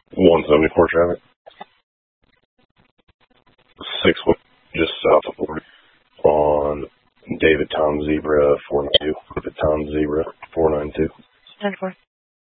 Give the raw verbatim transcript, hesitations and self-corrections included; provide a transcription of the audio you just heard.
one seventy-four traffic. Six one, just south of forty. On David Town Zebra four nine two. David Town Zebra four nine two. ten four.